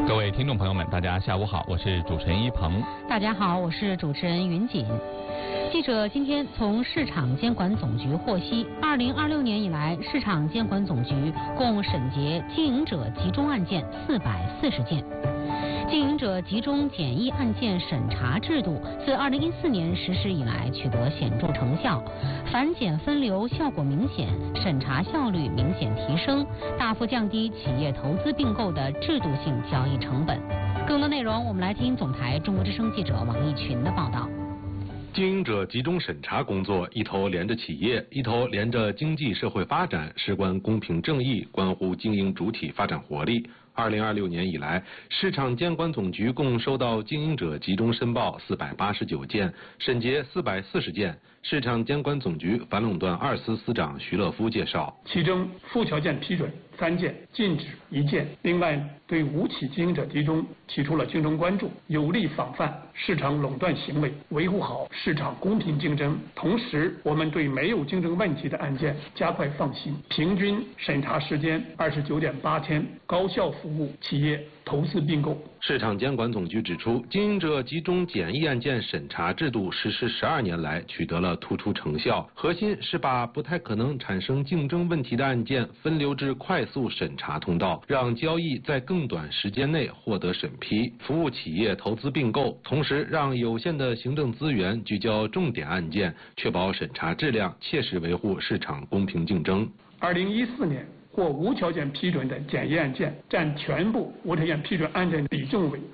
各位听众朋友们，大家下午好，我是主持人一鹏。 大家好，我是主持人云锦。记者今天从市场监管总局获悉，2026年以来，市场监管总局共审结经营者集中案件440件。经营者集中检疫案件审查制度自2014年实施以来取得显著成效，反检分流效果明显，审查效率明显提升，大幅降低企业投资并购的制度性交易成本。更多内容，我们来听总台中国之声记者王义群的报道。 经营者集中审查工作一头连着企业，一头连着经济社会发展，事关公平正义，关乎经营主体发展活力。2026年以来，市场监管总局共收到经营者集中申报489件，审结440件。市场监管总局反垄断2司司长徐乐夫介绍， 其中附条件批准3件，禁止1件。另外，对5起经营者集中提出了竞争关注，有力防范市场垄断行为，维护好市场公平竞争。同时，我们对没有竞争问题的案件加快放行，平均审查时间29.8天，高效服务企业投资并购。 市场监管总局指出，经营者集中检疫案件审查制度实施12年来取得了突出成效，核心是把不太可能产生竞争问题的案件分流至快速审查通道，让交易在更短时间内获得审批，服务企业投资并购，同时让有限的行政资源聚焦重点案件，确保审查质量，切实维护市场公平竞争。 2014年或无条件批准的检疫案件占全部无条件批准案件比重为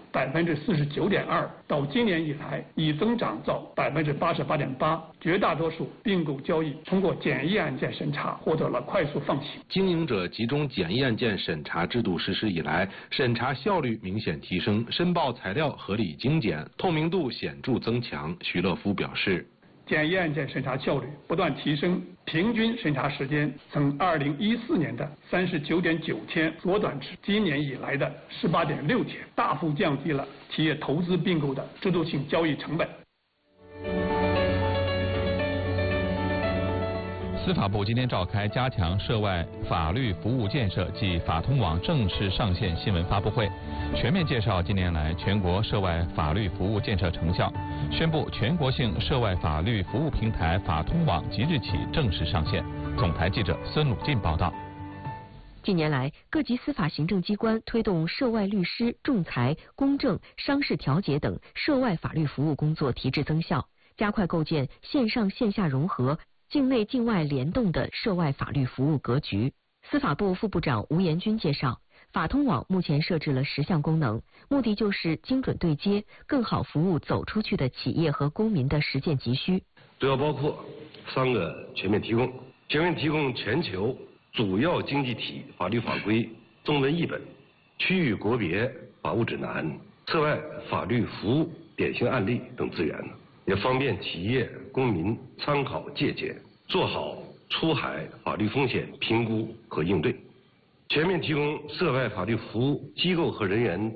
49.2%，到今年以来已增长到88.8%，绝大多数并购交易通过检疫案件审查获得了快速放行。 经营者集中检疫案件审查制度实施以来，审查效率明显提升，申报材料合理精简，透明度显著增强。徐乐夫表示， 检疫案件审查效率不断提升，平均审查时间从2014年的39.9天缩短至今年以来的18.6天，大幅降低了企业投资并购的制度性交易成本。 司法部今天召开加强涉外法律服务建设暨法通网正式上线新闻发布会，全面介绍近年来全国涉外法律服务建设成效，宣布全国性涉外法律服务平台法通网即日起正式上线。总台记者孙鲁进报道。 近年来，各级司法行政机关推动涉外律师、仲裁、公证、商事调解等涉外法律服务工作提质增效，加快构建线上线下融合、境内境外联动的涉外法律服务格局。司法部副部长吴延军介绍，法通网目前设置了10项功能，目的就是精准对接，更好服务走出去的企业和公民的实践急需。 主要包括3个全面提供：全面提供全球主要经济体法律法规中文译本、区域国别法务指南、涉外法律服务典型案例等资源，也方便企业公民参考借鉴，做好出海法律风险评估和应对。全面提供涉外法律服务机构和人员